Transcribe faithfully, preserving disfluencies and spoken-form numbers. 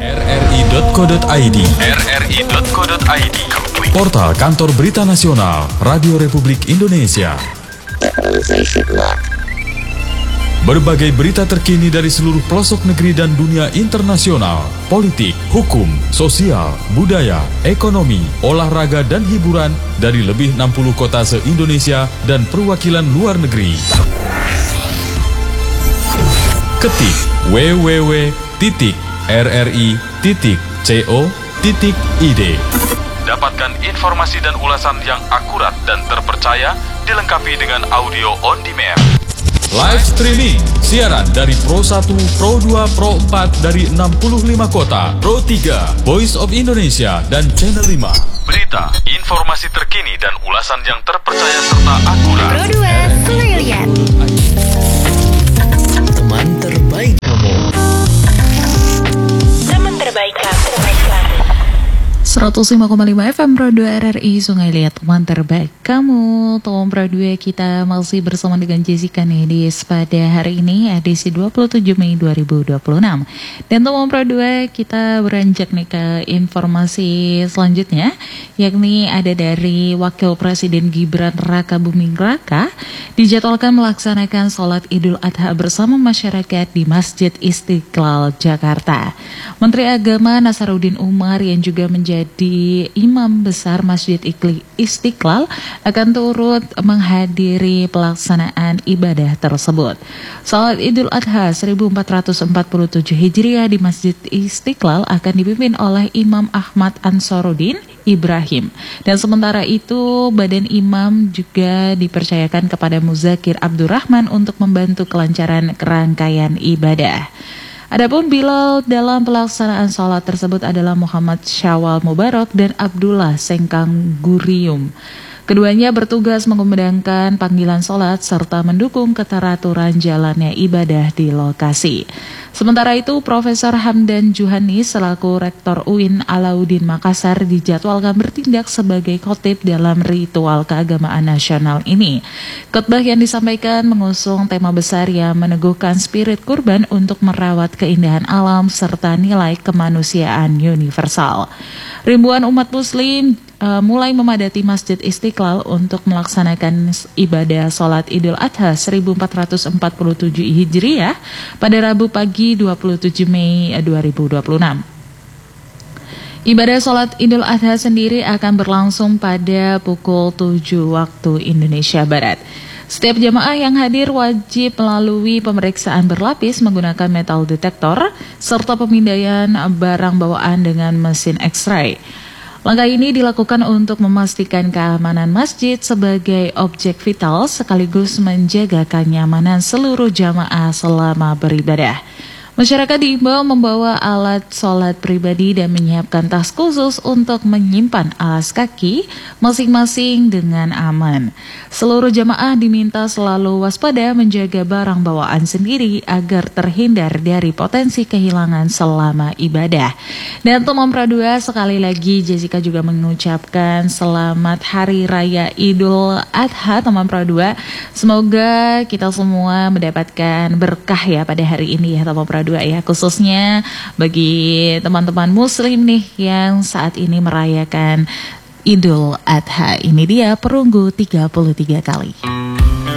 r r i dot co dot i d r r i dot co dot i d Portal Kantor Berita Nasional Radio Republik Indonesia. Berbagai berita terkini dari seluruh pelosok negeri dan dunia internasional, politik, hukum, sosial, budaya, ekonomi, olahraga dan hiburan dari lebih enam puluh kota se-Indonesia dan perwakilan luar negeri. Ketik w w w titik r r i titik co titik i d. Dapatkan informasi dan ulasan yang akurat dan terpercaya dilengkapi dengan audio on demand. Live streaming, siaran dari Pro satu, Pro dua, Pro empat dari enam puluh lima kota, Pro tiga, Voice of Indonesia, dan Channel lima. Berita, informasi terkini dan ulasan yang terpercaya serta akurat. Pro dua, Selaylian. Teman terbaik kamu. Teman terbaik kamu. seratus lima koma lima F M Pro dua R R I Sungai Liat, teman terbaik kamu. Teman Pro dua, kita masih bersama dengan Jessica nih di pada hari ini edisi dua puluh tujuh Mei dua ribu dua puluh enam. Dan teman Pro dua, kita beranjak nih ke informasi selanjutnya, yakni ada dari Wakil Presiden Gibran Raka Buming Raka dijadwalkan melaksanakan sholat Idul Adha bersama masyarakat di Masjid Istiqlal Jakarta. Menteri Agama Nasaruddin Umar yang juga menjadi di Imam Besar Masjid Istiqlal akan turut menghadiri pelaksanaan ibadah tersebut. Salat Idul Adha seribu empat ratus empat puluh tujuh Hijriah di Masjid Istiqlal akan dipimpin oleh Imam Ahmad Ansaruddin Ibrahim. Dan sementara itu, Badan Imam juga dipercayakan kepada Muzakir Abdurrahman untuk membantu kelancaran rangkaian ibadah. Adapun Bilal dalam pelaksanaan sholat tersebut adalah Muhammad Syawal Mubarak dan Abdullah Sengkang Gurium. Keduanya bertugas mengumandangkan panggilan sholat serta mendukung keteraturan jalannya ibadah di lokasi. Sementara itu, Profesor Hamdan Juhani selaku Rektor U I N Alauddin Makassar dijadwalkan bertindak sebagai khotib dalam ritual keagamaan nasional ini. Khotbah yang disampaikan mengusung tema besar yang meneguhkan spirit kurban untuk merawat keindahan alam serta nilai kemanusiaan universal. Ribuan umat muslim uh, mulai memadati Masjid Istiqlal untuk melaksanakan ibadah sholat Idul Adha seribu empat ratus empat puluh tujuh Hijriah pada Rabu pagi dua puluh tujuh Mei dua ribu dua puluh enam. Ibadah sholat Idul Adha sendiri akan berlangsung pada pukul tujuh waktu Indonesia Barat. Setiap jamaah yang hadir wajib melalui pemeriksaan berlapis menggunakan metal detektor serta pemindaian barang bawaan dengan mesin X-ray. Langkah ini dilakukan untuk memastikan keamanan masjid sebagai objek vital sekaligus menjaga kenyamanan seluruh jamaah selama beribadah. Masyarakat diimbau membawa alat sholat pribadi dan menyiapkan tas khusus untuk menyimpan alas kaki masing-masing dengan aman. Seluruh jamaah diminta selalu waspada menjaga barang bawaan sendiri agar terhindar dari potensi kehilangan selama ibadah. Dan teman Pro dua, sekali lagi Jessica juga mengucapkan selamat Hari Raya Idul Adha teman Pro dua. Semoga kita semua mendapatkan berkah ya pada hari ini ya teman Pro dua ya, khususnya bagi teman-teman muslim nih yang saat ini merayakan Idul Adha. Ini dia perunggu tiga puluh tiga kali.